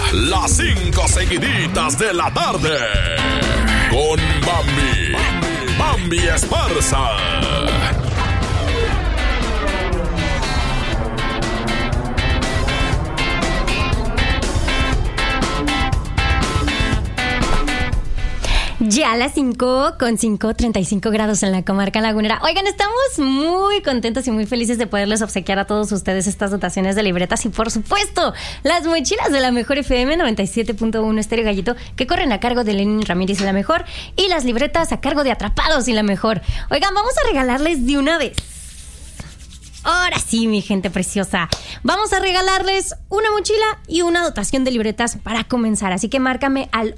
las 5 seguiditas de la tarde. Con Bambi Esparza. Ya a las 5:35 grados en la comarca lagunera. Oigan, estamos muy contentos y muy felices de poderles obsequiar a todos ustedes estas dotaciones de libretas y, por supuesto, las mochilas de la Mejor FM 97.1 Estéreo Gallito, que corren a cargo de Lenin Ramírez y La Mejor, y las libretas a cargo de Atrapados y La Mejor. Oigan, vamos a regalarles de una vez. Ahora sí, mi gente preciosa. Vamos a regalarles una mochila y una dotación de libretas para comenzar. Así que márcame al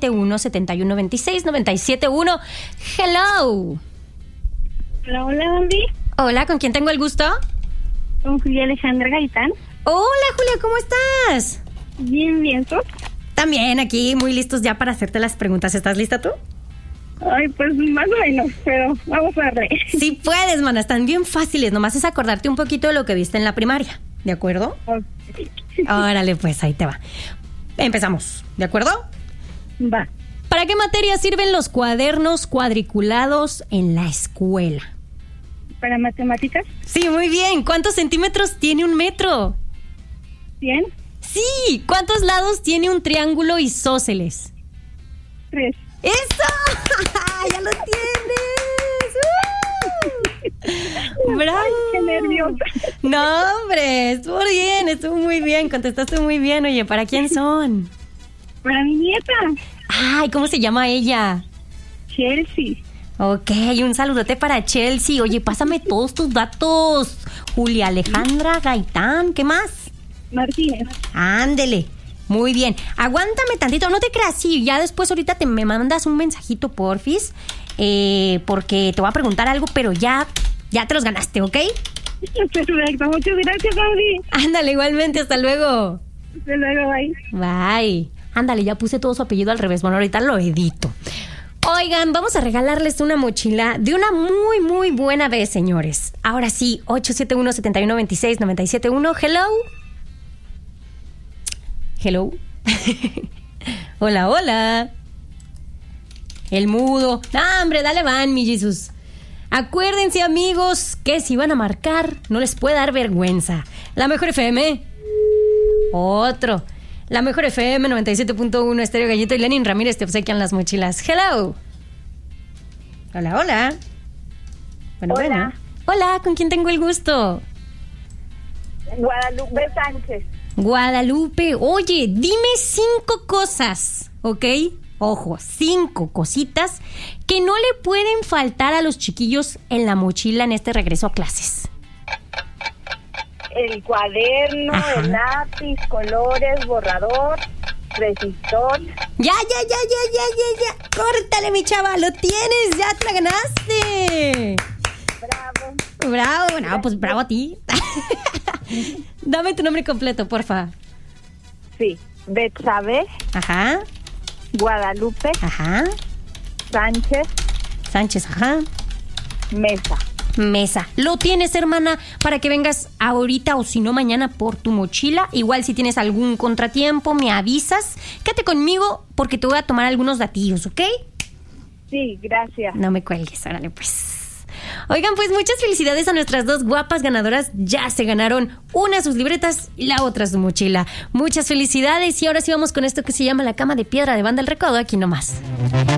871-7126-971. Hello. Hola, Bambi. Hola, ¿con quién tengo el gusto? Con Julia Alejandra Gaitán. Hola, Julia, ¿cómo estás? Bien, ¿tú? También aquí, muy listos ya para hacerte las preguntas. ¿Estás lista tú? Ay, pues más o menos, pero vamos a darle. Sí puedes, mana, están bien fáciles. Nomás es acordarte un poquito de lo que viste en la primaria, ¿de acuerdo? Okay. Órale, pues ahí te va. Empezamos, ¿de acuerdo? Va. ¿Para qué materia sirven los cuadernos cuadriculados en la escuela? ¿Para matemáticas? Sí, muy bien. ¿Cuántos centímetros tiene un metro? 100. Sí. ¿Cuántos lados tiene un triángulo isósceles? 3. ¡Eso! ¡Ya lo tienes! ¡Bravo! Ay, qué nerviosa. No, hombre, estuvo muy bien, contestaste muy bien. Oye, ¿para quién son? Para mi nieta. Ay, ¿cómo se llama ella? Chelsea. Ok, un saludote para Chelsea. Oye, pásame todos tus datos. Julia Alejandra Gaitán, ¿qué más? Martínez. Ándele. Muy bien, aguántame tantito, no te creas, sí, ya después ahorita me mandas un mensajito, porfis, porque te voy a preguntar algo, pero ya te los ganaste, ¿ok? Perfecto, muchas gracias, Bambi. Ándale, igualmente, hasta luego. Hasta luego, bye. Bye. Ándale, ya puse todo su apellido al revés, bueno, ahorita lo edito. Oigan, vamos a regalarles una mochila de una muy, muy buena vez, señores. Ahora sí, 871-7126-971, hello. Hello. Hola, hola. El mudo. ¡Ah, hombre, dale van, mi Jesús! Acuérdense, amigos, que si van a marcar, no les puede dar vergüenza. La Mejor FM. Otro. La Mejor FM 97.1 Estéreo Gallito y Lenin Ramírez te obsequian las mochilas. Hello. Hola, hola. Bueno, Hola. bueno. Hola, ¿con quién tengo el gusto? Guadalupe Sánchez. Guadalupe, oye, dime 5 cosas, ¿ok? Ojo, 5 cositas que no le pueden faltar a los chiquillos en la mochila en este regreso a clases. El cuaderno, Ajá. el lápiz, colores, borrador, resistor. Ya. Córtale, mi chava, lo tienes, ya te la ganaste. Bravo. Bravo, pues bravo a ti. Dame tu nombre completo, porfa. Sí. Betsabe, Ajá, Guadalupe, ajá. Sánchez, ajá. Mesa. Lo tienes, hermana, para que vengas ahorita o si no mañana por tu mochila. Igual si tienes algún contratiempo, me avisas. Quédate conmigo porque te voy a tomar algunos datillos, ¿ok? Sí, gracias. No me cuelgues, órale pues. Oigan, pues muchas felicidades a nuestras 2 guapas ganadoras. Ya se ganaron una sus libretas y la otra su mochila. Muchas felicidades y ahora sí vamos con esto que se llama La Cama de Piedra de Banda El Recodo, aquí nomás.